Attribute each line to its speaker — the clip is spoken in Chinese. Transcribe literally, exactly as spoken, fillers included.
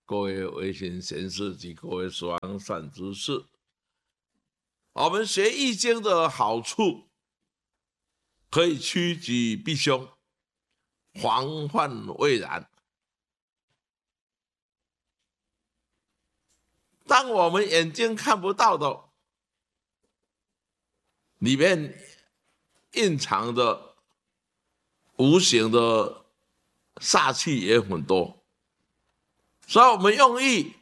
Speaker 1: 各位维贤贤士及各位双善知识，我们学易经的好处，可以趋吉避凶，防患未然。当我们眼睛看不到的，里面蕴藏的无形的煞气也很多，所以我们用易